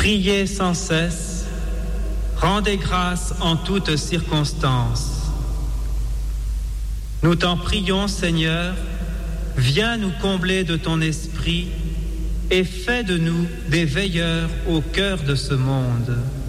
Priez sans cesse, rendez grâce en toutes circonstances. Nous t'en prions, Seigneur, viens nous combler de ton esprit et fais de nous des veilleurs au cœur de ce monde.